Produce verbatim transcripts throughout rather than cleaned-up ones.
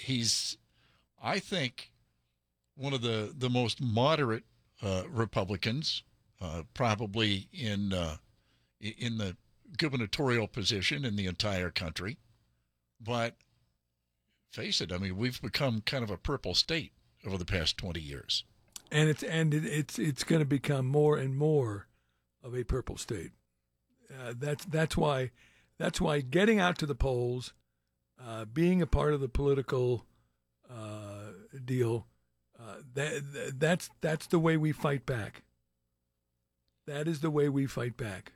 he's, I think, one of the, the most moderate uh, Republicans, uh, probably in uh, in the gubernatorial position in the entire country. But face it, I mean, we've become kind of a purple state over the past twenty years. And it's and it, it's it's going to become more and more of a purple state. Uh, that's that's why that's why getting out to the polls, uh, being a part of the political uh, deal, uh, that that's that's the way we fight back. That is the way we fight back.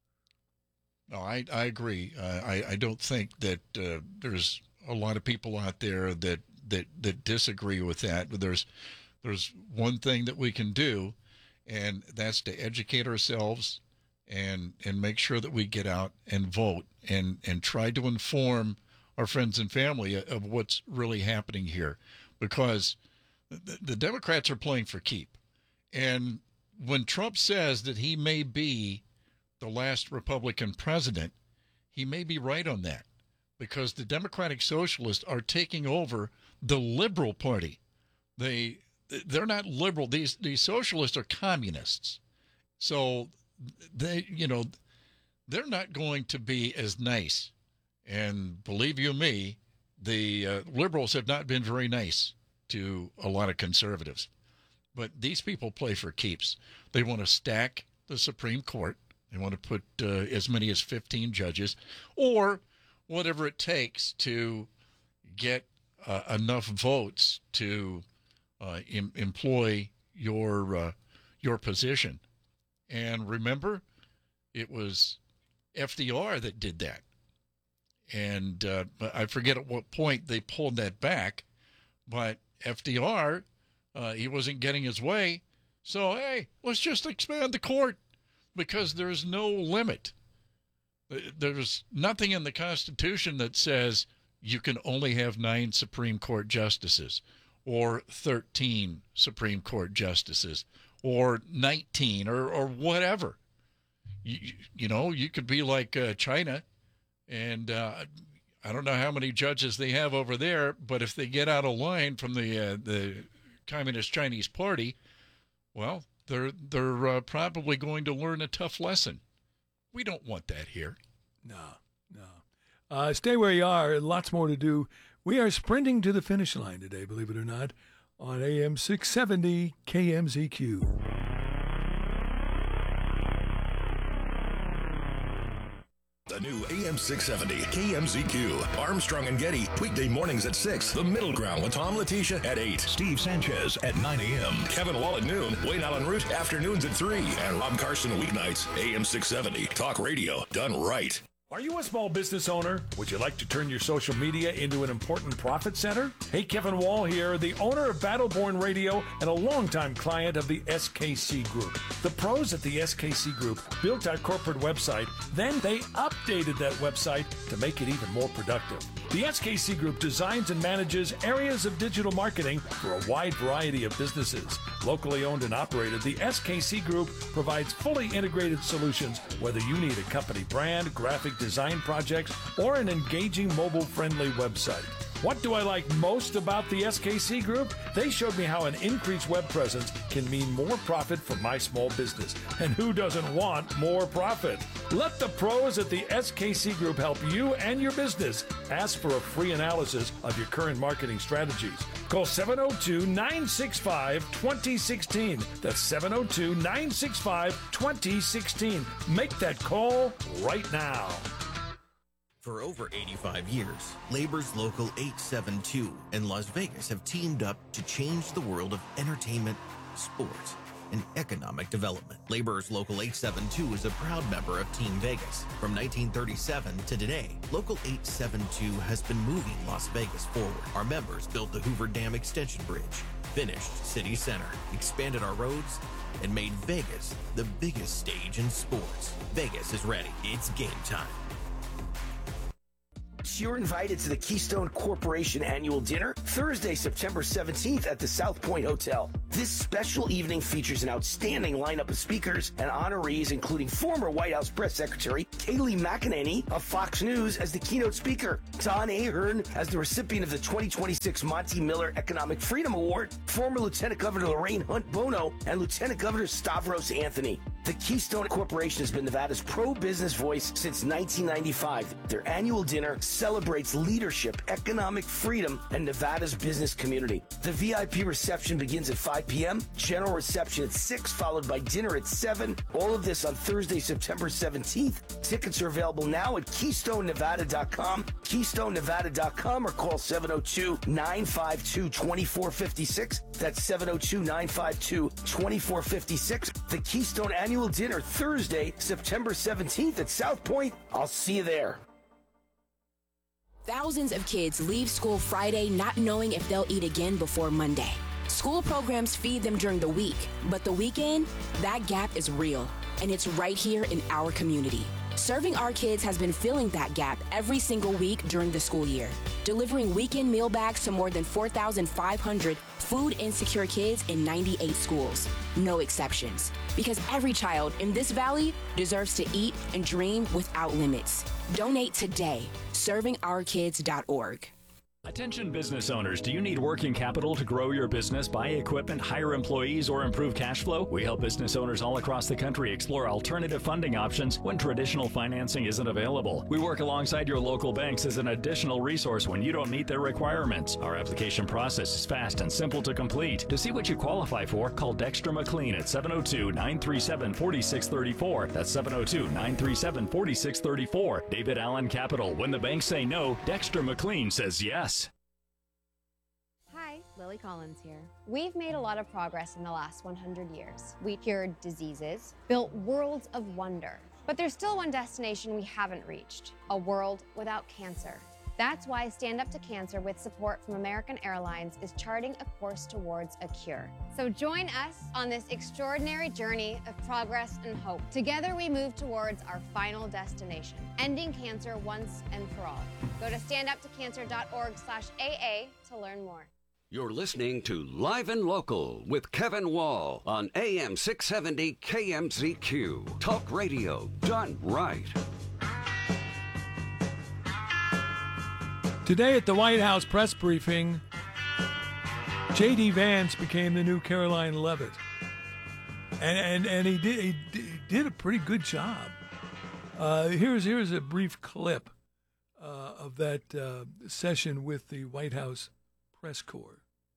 No, I I agree. Uh, I I don't think that uh, there's a lot of people out there that that that disagree with that. But there's there's one thing that we can do, and that's to educate ourselves and and make sure that we get out and vote and and try to inform our friends and family of what's really happening here, because the, the Democrats are playing for keep. And when Trump says that he may be the last Republican president, he may be right on that, because the Democratic Socialists are taking over the liberal party. They they're not liberal. These these socialists are communists. So they, you know, they're not going to be as nice. And believe you me, the uh, liberals have not been very nice to a lot of conservatives. But these people play for keeps. They want to stack the Supreme Court. They want to put uh, as many as fifteen judges, or whatever it takes to get uh, enough votes to uh, em- employ your uh, your position. And remember, it was F D R that did that. And uh, I forget at what point they pulled that back, but F D R, uh, he wasn't getting his way. So, hey, let's just expand the court, because there's no limit. There's nothing in the Constitution that says you can only have nine Supreme Court justices, or thirteen Supreme Court justices, or nineteen, or, or whatever. You, you know, you could be like uh, China, and uh, I don't know how many judges they have over there, but if they get out of line from the uh, the Communist Chinese Party, well, they're they're uh, probably going to learn a tough lesson. We don't want that here. No, no. Uh, stay where you are. Lots more to do. We are sprinting to the finish line today, believe it or not, on A M six seventy K M Z Q. The new A M six seventy K M Z Q. Armstrong and Getty, weekday mornings at six. The Middle Ground with Tom Letitia at eight. Steve Sanchez at nine a.m. Kevin Wall at noon. Wayne Allen Root afternoons at three. And Rob Carson weeknights. A M six seventy. Talk radio done right. Are you a small business owner? Would you like to turn your social media into an important profit center? Hey, Kevin Wall here, the owner of Battleborn Radio and a longtime client of the S K C Group. The pros at the S K C Group built our corporate website, then they updated that website to make it even more productive. The S K C Group designs and manages areas of digital marketing for a wide variety of businesses. Locally owned and operated, the S K C Group provides fully integrated solutions, whether you need a company brand, graphic design projects, or an engaging mobile-friendly website. What do I like most about the S K C Group? They showed me how an increased web presence can mean more profit for my small business. And who doesn't want more profit? Let the pros at the S K C Group help you and your business. Ask for a free analysis of your current marketing strategies. Call seven oh two, nine six five, two oh one six. That's seven oh two, nine six five, two oh one six. Make that call right now. For over eighty-five years, Labor's Local eight seventy-two in Las Vegas have teamed up to change the world of entertainment, sports, and economic development. Labor's Local eight seventy-two is a proud member of Team Vegas. From nineteen thirty-seven to today, Local eight seventy-two has been moving Las Vegas forward. Our members built the Hoover Dam Extension Bridge, finished City Center, expanded our roads, and made Vegas the biggest stage in sports. Vegas is ready. It's game time. Folks, you're invited to the Keystone Corporation Annual Dinner Thursday, September seventeenth at the South Point Hotel. This special evening features an outstanding lineup of speakers and honorees, including former White House Press Secretary Kayleigh McEnany of Fox News as the keynote speaker, Don Ahern as the recipient of the twenty twenty-six Monty Miller Economic Freedom Award, former Lieutenant Governor Lorraine Hunt Bono, and Lieutenant Governor Stavros Anthony. The Keystone Corporation has been Nevada's pro-business voice since nineteen ninety-five. Their annual dinner celebrates leadership, economic freedom, and Nevada's business community. The V I P reception begins at five p.m., general reception at six, followed by dinner at seven. All of this on Thursday, September seventeenth. Tickets are available now at keystone nevada dot com, keystone nevada dot com, or call seven oh two, nine five two, two four five six. That's seven oh two, nine five two, two four five six. The Keystone Annual Dinner, Thursday, September seventeenth at South Point. I'll see you there. Thousands of kids leave school Friday not knowing if they'll eat again before Monday. School programs feed them during the week, but the weekend, that gap is real, and it's right here in our community. Serving Our Kids has been filling that gap every single week during the school year, delivering weekend meal bags to more than four thousand five hundred food insecure kids in ninety-eight schools. No exceptions, because every child in this valley deserves to eat and dream without limits. Donate today, serving our kids dot org. Attention business owners, do you need working capital to grow your business, buy equipment, hire employees, or improve cash flow? We help business owners all across the country explore alternative funding options when traditional financing isn't available. We work alongside your local banks as an additional resource when you don't meet their requirements. Our application process is fast and simple to complete. To see what you qualify for, call Dexter McLean at seven oh two, nine three seven, four six three four. That's seven oh two, nine three seven, four six three four. David Allen Capital. When the banks say no, Dexter McLean says yes. Hi, Lily Collins here. We've made a lot of progress in the last one hundred years. We cured diseases, built worlds of wonder. But there's still one destination we haven't reached, a world without cancer. That's why Stand Up to Cancer, with support from American Airlines, is charting a course towards a cure. So join us on this extraordinary journey of progress and hope. Together we move towards our final destination, ending cancer once and for all. Go to stand up to cancer dot org slash A A to learn more. You're listening to Live and Local with Kevin Wall on A M six seventy K M Z Q. Talk radio done right. Today at the White House press briefing, J D. Vance became the new Caroline Leavitt. And and, and he, did, he did a pretty good job. Uh, here's, here's a brief clip uh, of that uh, session with the White House press corps.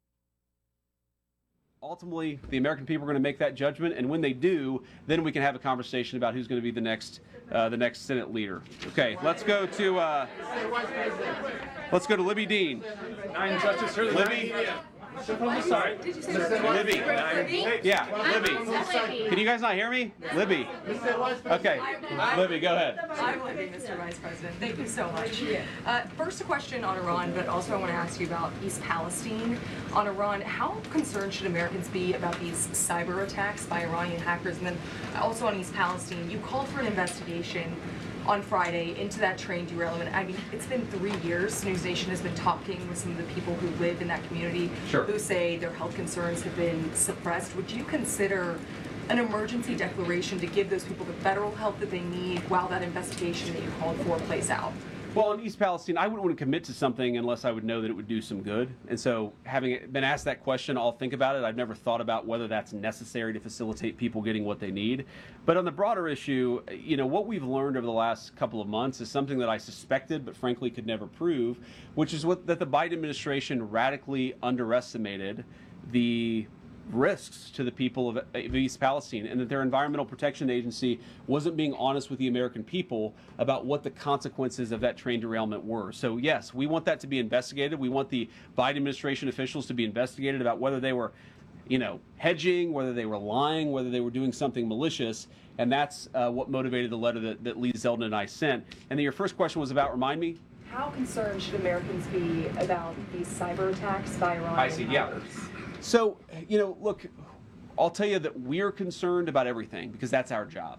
Ultimately, the American people are going to make that judgment, and when they do, then we can have a conversation about who's going to be the next, uh, the next Senate leader. Okay, let's go to, uh, let's go to Libby Dean. Nine Justice Libby. Sorry. Libby. Yeah, Libby. Can you guys not hear me? Libby. Okay. Libby, go ahead. I'm Libby, Mister Vice President. Thank you so much. Uh, first, a question on Iran, but also I want to ask you about East Palestine. On Iran, how concerned should Americans be about these cyber attacks by Iranian hackers? And then also on East Palestine, you called for an investigation on Friday into that train derailment. I mean, it's been three years. News Nation has been talking with some of the people who live in that community sure. who say their health concerns have been suppressed. Would you consider an emergency declaration to give those people the federal help that they need while that investigation that you called for plays out? Well, in East Palestine, I wouldn't want to commit to something unless I would know that it would do some good. And so, having been asked that question, I'll think about it. I've never thought about whether that's necessary to facilitate people getting what they need. But on the broader issue, you know, what we've learned over the last couple of months is something that I suspected, but frankly could never prove, which is what, that the Biden administration radically underestimated the risks to the people of, of East Palestine, and that their Environmental Protection Agency wasn't being honest with the American people about what the consequences of that train derailment were. So yes, we want that to be investigated. We want the Biden administration officials to be investigated about whether they were, you know, hedging, whether they were lying, whether they were doing something malicious, and that's uh, what motivated the letter that, that Lee Zeldin and I sent. And then your first question was about, remind me? How concerned should Americans be about these cyber attacks by Iran? I see, yeah. So, you know, look, I'll tell you that we're concerned about everything because that's our job.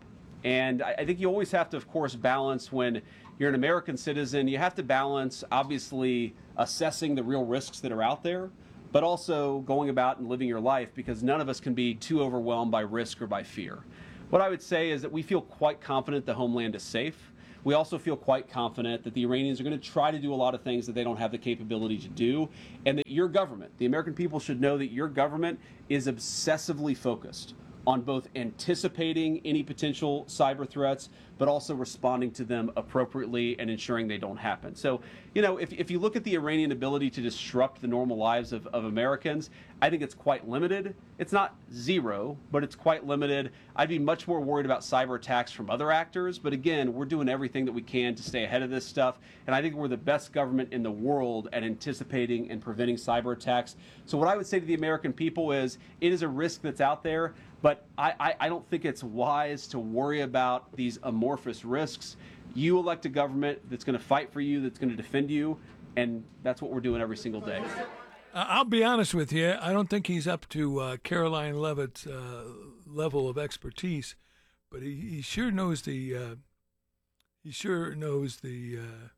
And I, I think you always have to, of course, balance when you're an American citizen. You have to balance, obviously, assessing the real risks that are out there, but also going about and living your life, because none of us can be too overwhelmed by risk or by fear. What I would say is that we feel quite confident the homeland is safe. We also feel quite confident that the Iranians are going to try to do a lot of things that they don't have the capability to do, and that your government, the American people, should know that your government is obsessively focused on both anticipating any potential cyber threats, but also responding to them appropriately and ensuring they don't happen. So, you know, if, if you look at the Iranian ability to disrupt the normal lives of, of Americans, I think it's quite limited. It's not zero, but it's quite limited. I'd be much more worried about cyber attacks from other actors. But again, we're doing everything that we can to stay ahead of this stuff. And I think we're the best government in the world at anticipating and preventing cyber attacks. So what I would say to the American people is, it is a risk that's out there. But I, I, I don't think it's wise to worry about these amorphous risks. You elect a government that's going to fight for you, that's going to defend you, and that's what we're doing every single day. Uh, I'll be honest with you. I don't think he's up to uh, Caroline Leavitt's uh, level of expertise, but he, he sure knows the uh, he sure knows the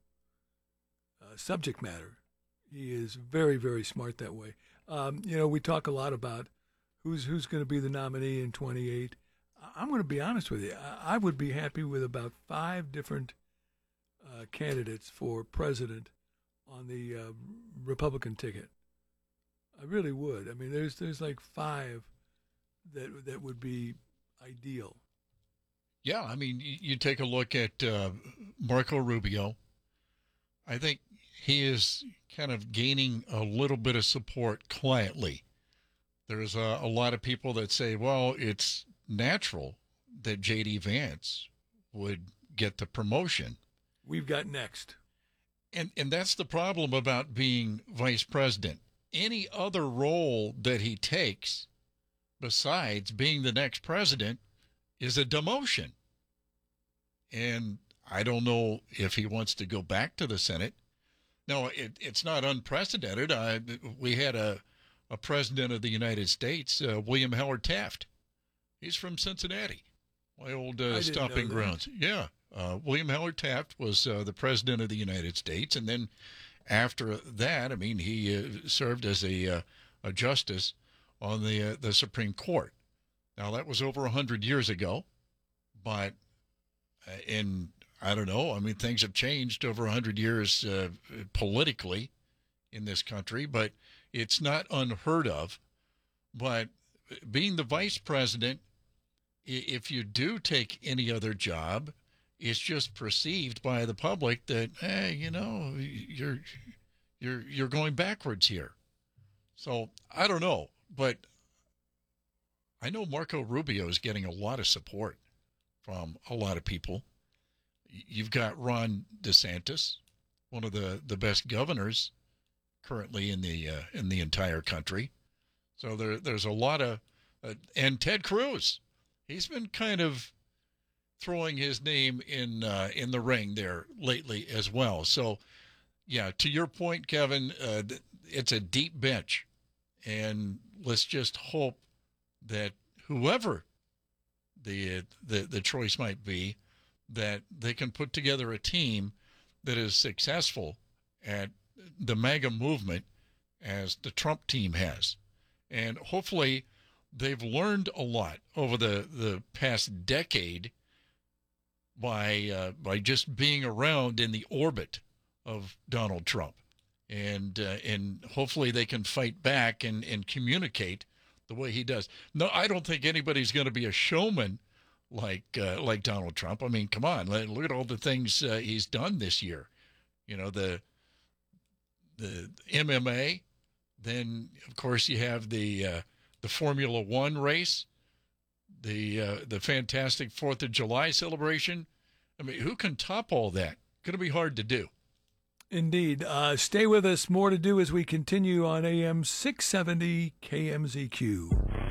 uh, uh, subject matter. He is very, very smart that way. Um, you know, we talk a lot about Who's who's going to be the nominee in twenty-eight? I'm going to be honest with you. I, I would be happy with about five different uh, candidates for president on the uh, Republican ticket. I really would. I mean, there's there's like five that that would be ideal. Yeah, I mean, you, you take a look at uh, Marco Rubio. I think he is kind of gaining a little bit of support quietly. There's a, a lot of people that say, well, it's natural that J D. Vance would get the promotion. We've got next. And and that's the problem about being vice president. Any other role that he takes besides being the next president is a demotion. And I don't know if he wants to go back to the Senate. No, it, it's not unprecedented. I, we had a a president of the United States, uh, William Howard Taft. He's from Cincinnati, my old uh, stomping grounds. Yeah, uh, William Howard Taft was uh, the president of the United States, and then after that, I mean, he uh, served as a uh, a justice on the uh, the Supreme Court. Now that was over a hundred years ago, but uh, in I don't know. I mean, things have changed over a hundred years uh, politically in this country, but it's not unheard of. But being the vice president, if you do take any other job, it's just perceived by the public that, hey, you know, you're you're you're going backwards here. So I don't know, but I know Marco Rubio is getting a lot of support from a lot of people. You've got Ron DeSantis, one of the, the best governors currently in the uh, in the entire country. So there there's a lot of uh, and Ted Cruz, he's been kind of throwing his name in uh, in the ring there lately as well. So yeah, to your point, Kevin, uh, it's a deep bench, and let's just hope that whoever the the the choice might be, that they can put together a team that is successful at the MAGA movement as the Trump team has. And hopefully they've learned a lot over the, the past decade by uh, by just being around in the orbit of Donald Trump. And uh, and hopefully they can fight back and, and communicate the way he does. No, I don't think anybody's going to be a showman like uh, like Donald Trump. I mean, come on, look at all the things uh, he's done this year. You know, the the M M A, then of course you have the uh, the Formula One race, the uh, the fantastic Fourth of July celebration. I mean, who can top all that? Going to be hard to do. Indeed. Uh, stay with us. More to do as we continue on A M six seventy K M Z Q.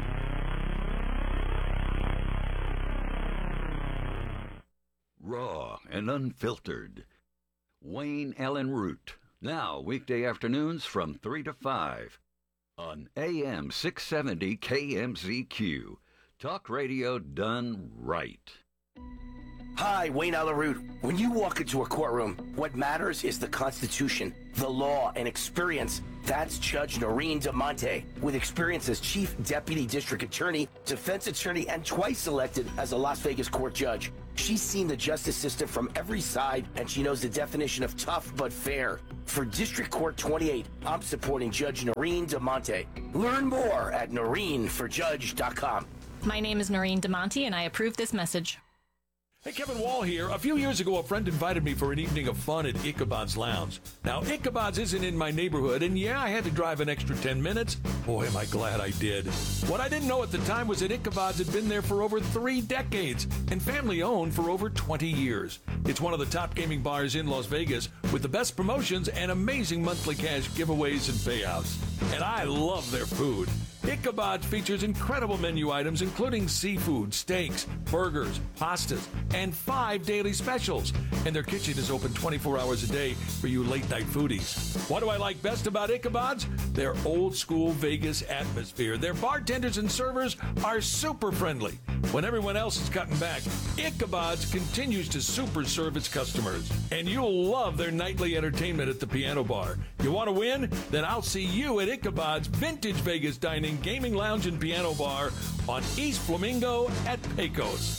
Raw and unfiltered. Wayne Allen Root. Now, weekday afternoons from three to five on A M six seventy K M Z Q. Talk radio done right. Hi, Wayne Alaroot. When you walk into a courtroom, what matters is the Constitution, the law, and experience. That's Judge Noreen DeMonte. With experience as Chief Deputy District Attorney, Defense Attorney, and twice elected as a Las Vegas court judge. She's seen the justice system from every side, and she knows the definition of tough but fair. For District Court twenty-eight, I'm supporting Judge Noreen DeMonte. Learn more at noreen for judge dot com. My name is Noreen DeMonte, and I approve this message. Hey, Kevin Wall here. A few years ago, a friend invited me for an evening of fun at Ichabod's Lounge. Now, Ichabod's isn't in my neighborhood, and yeah, I had to drive an extra ten minutes. Boy, am I glad I did. What I didn't know at the time was that Ichabod's had been there for over three decades and family-owned for over twenty years. It's one of the top gaming bars in Las Vegas with the best promotions and amazing monthly cash giveaways and payouts. And I love their food. Ichabod's features incredible menu items including seafood, steaks, burgers, pastas, and five daily specials. And their kitchen is open twenty-four hours a day for you late-night foodies. What do I like best about Ichabod's? Their old-school Vegas atmosphere. Their bartenders and servers are super friendly. When everyone else is cutting back, Ichabod's continues to super serve its customers. And you'll love their nightly entertainment at the piano bar. You want to win? Then I'll see you at Ichabod's Vintage Vegas Dining, Gaming Lounge, and Piano Bar on East Flamingo at Pecos.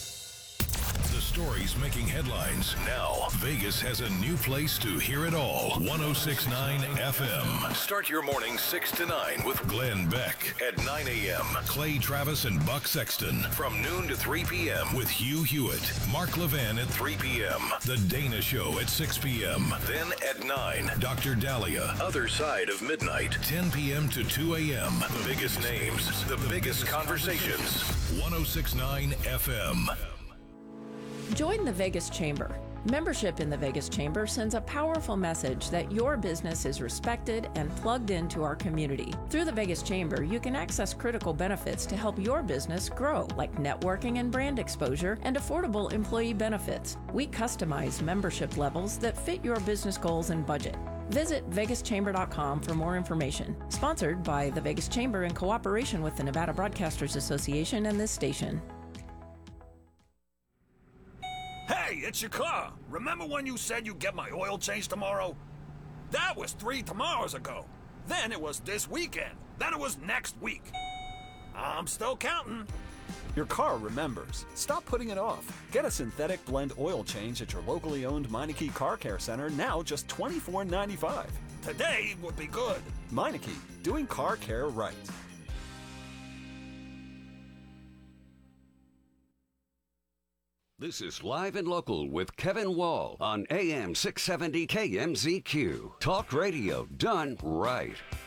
The stories making headlines. Now, Vegas has a new place to hear it all. one oh six point nine F M. Start your morning six to nine with Glenn Beck at nine a.m. Clay Travis and Buck Sexton from noon to three p.m. with Hugh Hewitt. Mark Levan at three p.m. The Dana Show at six p.m. Then at nine, Doctor Dahlia. Other Side of Midnight, ten p.m. to two a.m. The biggest names, the biggest conversations. one oh six point nine F M. Join the Vegas Chamber. Membership in the Vegas Chamber sends a powerful message that your business is respected and plugged into our community. Through the Vegas Chamber, you can access critical benefits to help your business grow, like networking and brand exposure and affordable employee benefits. We customize membership levels that fit your business goals and budget. Visit vegas chamber dot com for more information. Sponsored by the Vegas Chamber in cooperation with the Nevada Broadcasters Association and this station. Hey, it's your car. Remember when you said you'd get my oil changed tomorrow? That was three tomorrows ago. Then it was this weekend. Then it was next week. I'm still counting. Your car remembers. Stop putting it off. Get a synthetic blend oil change at your locally owned Meineke Car Care Center, now just twenty-four ninety-five. Today would be good. Meineke, doing car care right. This is Live and Local with Kevin Wall on A M six seventy K M Z Q. Talk radio done right.